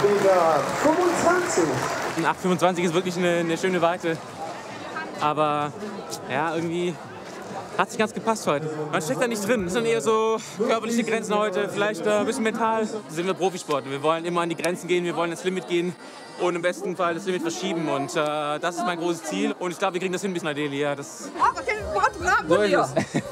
Liga 25. 8,25 ist wirklich eine schöne Weite. Aber ja, irgendwie hat es nicht ganz gepasst heute. Man steckt da nicht drin. Es sind eher so körperliche Grenzen heute, vielleicht ein bisschen mental. Sind wir Profisportler. Wir wollen immer an die Grenzen gehen, wir wollen ins Limit gehen und im besten Fall das Limit verschieben. Und das ist mein großes Ziel. Und ich glaube, wir kriegen das hin bis Neu-Delhi. Ja, so ist es.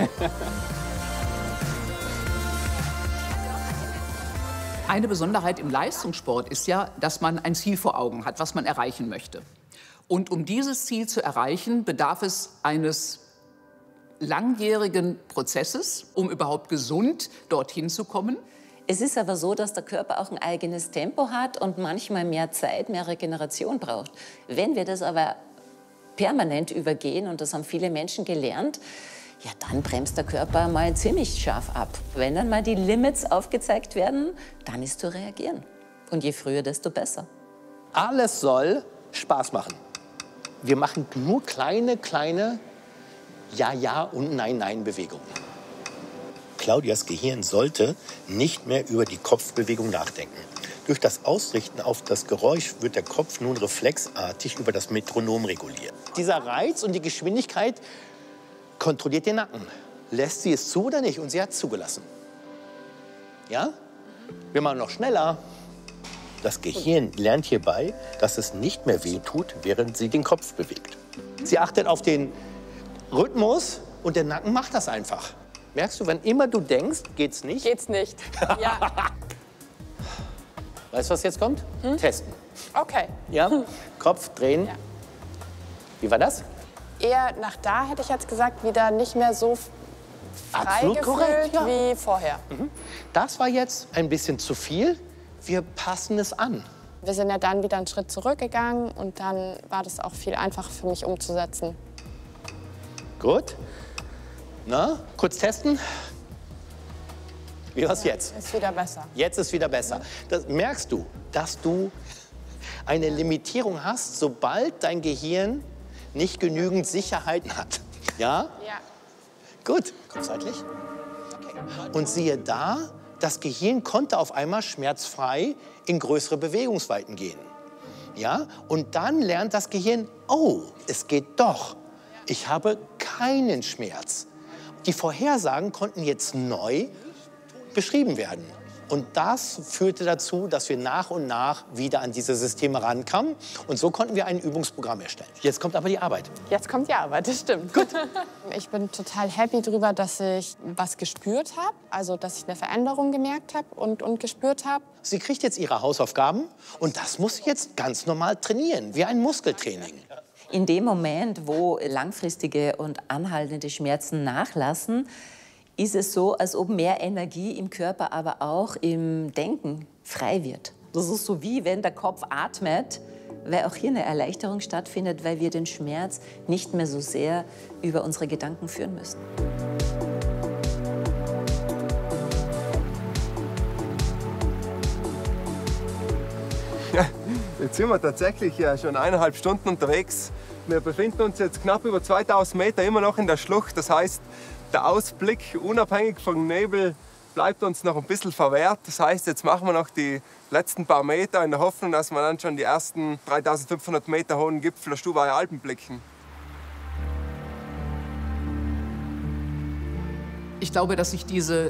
Eine Besonderheit im Leistungssport ist ja, dass man ein Ziel vor Augen hat, was man erreichen möchte. Und um dieses Ziel zu erreichen, bedarf es eines langjährigen Prozesses, um überhaupt gesund dorthin zu kommen. Es ist aber so, dass der Körper auch ein eigenes Tempo hat und manchmal mehr Zeit, mehr Regeneration braucht. Wenn wir das aber permanent übergehen, und das haben viele Menschen gelernt, ja, dann bremst der Körper mal ziemlich scharf ab. Wenn dann mal die Limits aufgezeigt werden, dann ist zu reagieren. Und je früher, desto besser. Alles soll Spaß machen. Wir machen nur kleine Ja-Ja- und Nein-Nein-Bewegungen. Claudias Gehirn sollte nicht mehr über die Kopfbewegung nachdenken. Durch das Ausrichten auf das Geräusch wird der Kopf nun reflexartig über das Metronom reguliert. Dieser Reiz und die Geschwindigkeit kontrolliert den Nacken. Lässt sie es zu oder nicht? Und sie hat es zugelassen. Ja? Wir machen noch schneller. Das Gehirn lernt hierbei, dass es nicht mehr wehtut, während sie den Kopf bewegt. Sie achtet auf den Rhythmus und der Nacken macht das einfach. Merkst du, wenn immer du denkst, geht's nicht? Geht's nicht. Ja. Weißt du, was jetzt kommt? Testen. Okay. Ja? Kopf drehen. Ja. Wie war das? Eher nach da hätte ich jetzt gesagt, wieder nicht mehr so frei Absolut korrekt, gefühlt ja. wie vorher. Das war jetzt ein bisschen zu viel. Wir passen es an. Wir sind ja dann wieder einen Schritt zurückgegangen und dann war das auch viel einfacher für mich umzusetzen. Gut. Na, kurz testen. Wie war's jetzt? Ist wieder besser. Jetzt ist wieder besser. Das merkst du, dass du eine Limitierung hast, sobald dein Gehirn nicht genügend Sicherheiten hat. Ja? Ja. Gut. Komm seitlich. Und siehe da, das Gehirn konnte auf einmal schmerzfrei in größere Bewegungsweiten gehen. Ja? Und dann lernt das Gehirn, oh, es geht doch. Ich habe keinen Schmerz. Die Vorhersagen konnten jetzt neu beschrieben werden. Und das führte dazu, dass wir nach und nach wieder an diese Systeme rankamen. Und so konnten wir ein Übungsprogramm erstellen. Jetzt kommt aber die Arbeit. Jetzt kommt die Arbeit, das stimmt. Gut. Ich bin total happy darüber, dass ich was gespürt habe. Also, dass ich eine Veränderung gemerkt habe und gespürt habe. Sie kriegt jetzt ihre Hausaufgaben und das muss sie jetzt ganz normal trainieren, wie ein Muskeltraining. In dem Moment, wo langfristige und anhaltende Schmerzen nachlassen, ist es so, als ob mehr Energie im Körper, aber auch im Denken frei wird. Das ist so, wie wenn der Kopf atmet, weil auch hier eine Erleichterung stattfindet, weil wir den Schmerz nicht mehr so sehr über unsere Gedanken führen müssen. Ja, jetzt sind wir tatsächlich schon 1,5 Stunden unterwegs. Wir befinden uns jetzt knapp über 2000 Meter immer noch in der Schlucht. Das heißt, der Ausblick, unabhängig vom Nebel, bleibt uns noch ein bisschen verwehrt. Das heißt, jetzt machen wir noch die letzten paar Meter in der Hoffnung, dass wir dann schon die ersten 3500 Meter hohen Gipfel der Stuvaier Alpen blicken. Ich glaube, dass sich diese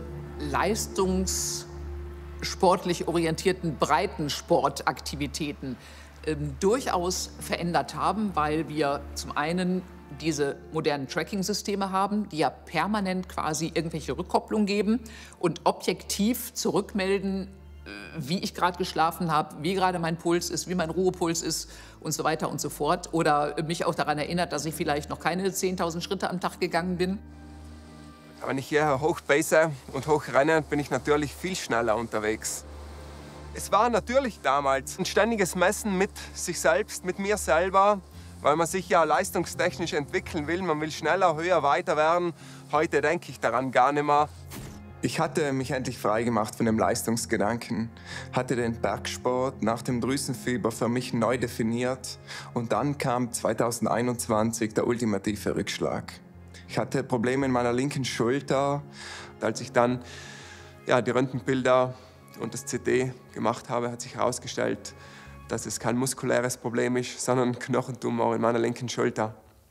leistungssportlich orientierten Breitensportaktivitäten durchaus verändert haben, weil wir zum einen diese modernen Tracking-Systeme haben, die ja permanent quasi irgendwelche Rückkopplung geben und objektiv zurückmelden, wie ich gerade geschlafen habe, wie gerade mein Puls ist, wie mein Ruhepuls ist und so weiter und so fort. Oder mich auch daran erinnert, dass ich vielleicht noch keine 10.000 Schritte am Tag gegangen bin. Wenn ich hierher hochpace und hochrenne, bin ich natürlich viel schneller unterwegs. Es war natürlich damals ein ständiges Messen mit sich selbst, mit mir selber, weil man sich ja leistungstechnisch entwickeln will. Man will schneller, höher, weiter werden. Heute denke ich daran gar nicht mehr. Ich hatte mich endlich frei gemacht von dem Leistungsgedanken, hatte den Bergsport nach dem Drüsenfieber für mich neu definiert. Und dann kam 2021 der ultimative Rückschlag. Ich hatte Probleme in meiner linken Schulter. Als ich dann die Röntgenbilder und das CT gemacht habe, hat sich herausgestellt, dass es kein muskuläres Problem ist, sondern ein Knochentumor in meiner linken Schulter.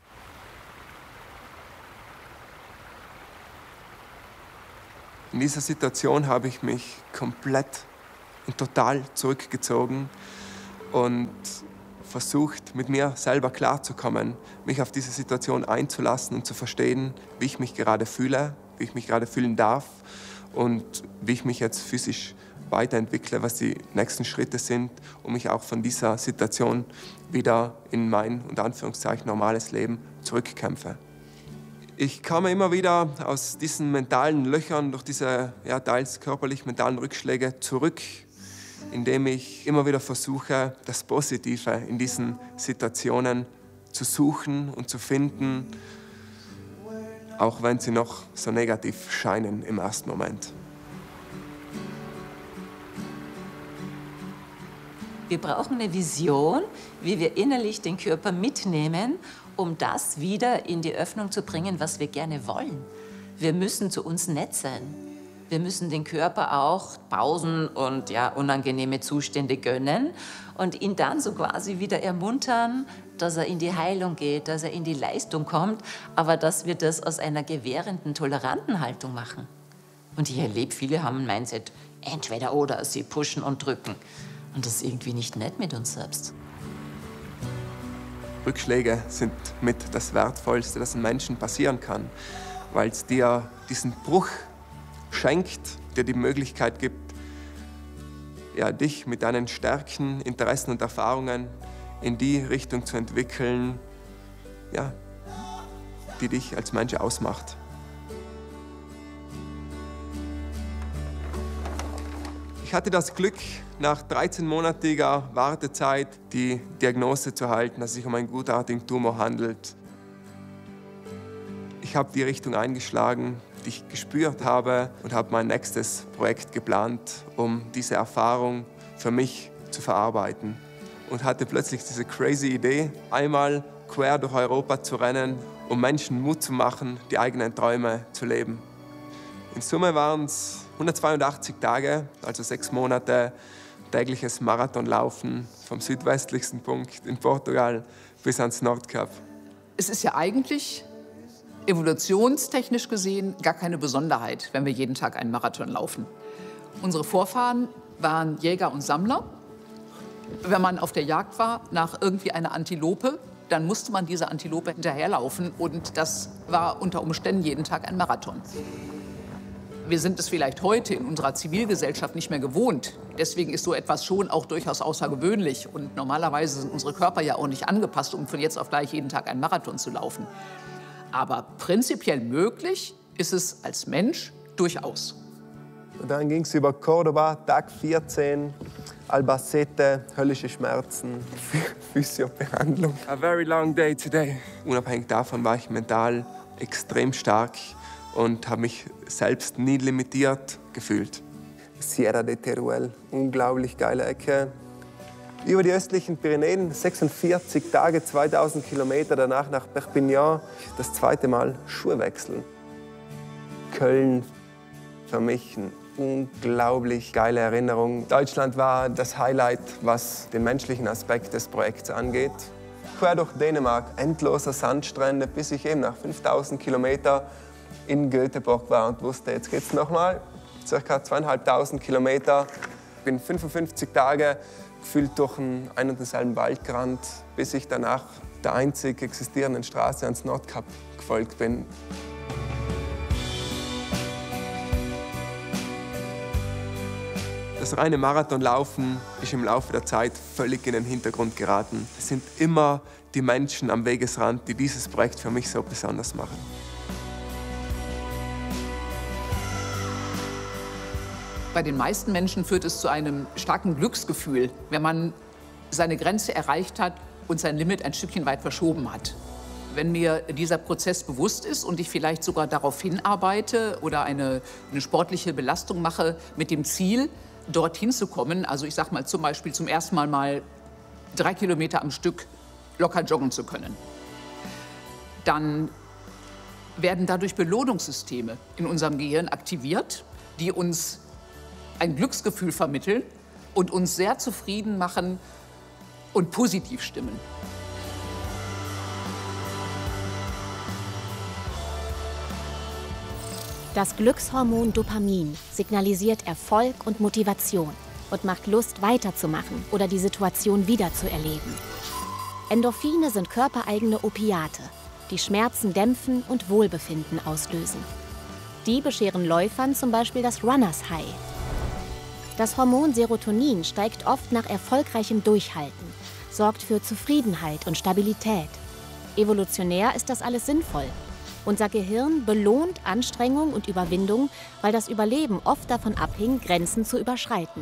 In dieser Situation habe ich mich komplett und total zurückgezogen und versucht, mit mir selber klarzukommen, mich auf diese Situation einzulassen und zu verstehen, wie ich mich gerade fühle, wie ich mich gerade fühlen darf und wie ich mich jetzt physisch weiterentwickle, was die nächsten Schritte sind, um mich auch von dieser Situation wieder in mein, unter Anführungszeichen, normales Leben zurückkämpfe. Ich komme immer wieder aus diesen mentalen Löchern durch diese teils körperlich-mentalen Rückschläge zurück, indem ich immer wieder versuche, das Positive in diesen Situationen zu suchen und zu finden, auch wenn sie noch so negativ scheinen im ersten Moment. Wir brauchen eine Vision, wie wir innerlich den Körper mitnehmen, um das wieder in die Öffnung zu bringen, was wir gerne wollen. Wir müssen zu uns nett sein. Wir müssen den Körper auch Pausen und unangenehme Zustände gönnen und ihn dann so quasi wieder ermuntern, dass er in die Heilung geht, dass er in die Leistung kommt, aber dass wir das aus einer gewährenden, toleranten Haltung machen. Und ich erlebe, viele haben ein Mindset, entweder oder, sie pushen und drücken. Und das ist irgendwie nicht nett mit uns selbst. Rückschläge sind mit das Wertvollste, das einem Menschen passieren kann, weil es dir diesen Bruch schenkt, dir die Möglichkeit gibt, dich mit deinen Stärken, Interessen und Erfahrungen in die Richtung zu entwickeln, die dich als Mensch ausmacht. Ich hatte das Glück, nach 13-monatiger Wartezeit die Diagnose zu erhalten, dass es sich um einen gutartigen Tumor handelt. Ich habe die Richtung eingeschlagen, die ich gespürt habe, und habe mein nächstes Projekt geplant, um diese Erfahrung für mich zu verarbeiten. Und hatte plötzlich diese crazy Idee, einmal quer durch Europa zu rennen, um Menschen Mut zu machen, die eigenen Träume zu leben. In Summe waren es 182 Tage, also 6 Monate tägliches Marathonlaufen vom südwestlichsten Punkt in Portugal bis ans Nordkap. Es ist ja eigentlich evolutionstechnisch gesehen gar keine Besonderheit, wenn wir jeden Tag einen Marathon laufen. Unsere Vorfahren waren Jäger und Sammler. Wenn man auf der Jagd war nach irgendwie einer Antilope, dann musste man dieser Antilope hinterherlaufen, und das war unter Umständen jeden Tag ein Marathon. Wir sind es vielleicht heute in unserer Zivilgesellschaft nicht mehr gewohnt. Deswegen ist so etwas schon auch durchaus außergewöhnlich. Und normalerweise sind unsere Körper ja auch nicht angepasst, um von jetzt auf gleich jeden Tag einen Marathon zu laufen. Aber prinzipiell möglich ist es als Mensch durchaus. Und dann ging es über Cordoba, Tag 14, Albacete, höllische Schmerzen, Physiobehandlung. A very long day today. Unabhängig davon war ich mental extrem stark und habe mich selbst nie limitiert gefühlt. Sierra de Teruel, unglaublich geile Ecke. Über die östlichen Pyrenäen, 46 Tage, 2000 Kilometer, danach nach Perpignan, das zweite Mal Schuhe wechseln. Köln, für mich eine unglaublich geile Erinnerung. Deutschland war das Highlight, was den menschlichen Aspekt des Projekts angeht. Quer durch Dänemark, endloser Sandstrände, bis ich eben nach 5000 Kilometern in Göteborg war und wusste, jetzt geht's nochmal, ca. 2500 Kilometer. Ich bin 55 Tage gefühlt durch ein und denselben Wald gerannt, bis ich danach der einzig existierenden Straße ans Nordkap gefolgt bin. Das reine Marathonlaufen ist im Laufe der Zeit völlig in den Hintergrund geraten. Es sind immer die Menschen am Wegesrand, die dieses Projekt für mich so besonders machen. Bei den meisten Menschen führt es zu einem starken Glücksgefühl, wenn man seine Grenze erreicht hat und sein Limit ein Stückchen weit verschoben hat. Wenn mir dieser Prozess bewusst ist und ich vielleicht sogar darauf hinarbeite oder eine sportliche Belastung mache mit dem Ziel, dorthin zu kommen, also ich sag mal zum Beispiel zum ersten Mal 3 Kilometer am Stück locker joggen zu können, dann werden dadurch Belohnungssysteme in unserem Gehirn aktiviert, die uns ein Glücksgefühl vermitteln und uns sehr zufrieden machen und positiv stimmen. Das Glückshormon Dopamin signalisiert Erfolg und Motivation und macht Lust, weiterzumachen oder die Situation wiederzuerleben. Endorphine sind körpereigene Opiate, die Schmerzen dämpfen und Wohlbefinden auslösen. Die bescheren Läufern zum Beispiel das Runners High. Das Hormon Serotonin steigt oft nach erfolgreichem Durchhalten, sorgt für Zufriedenheit und Stabilität. Evolutionär ist das alles sinnvoll. Unser Gehirn belohnt Anstrengung und Überwindung, weil das Überleben oft davon abhing, Grenzen zu überschreiten.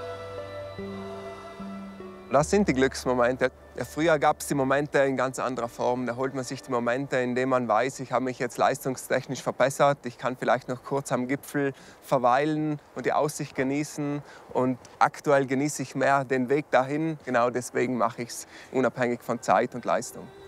Das sind die Glücksmomente. Ja, früher gab es die Momente in ganz anderer Form. Da holt man sich die Momente, in denen man weiß, ich habe mich jetzt leistungstechnisch verbessert. Ich kann vielleicht noch kurz am Gipfel verweilen und die Aussicht genießen. Und aktuell genieße ich mehr den Weg dahin. Genau deswegen mache ich es unabhängig von Zeit und Leistung.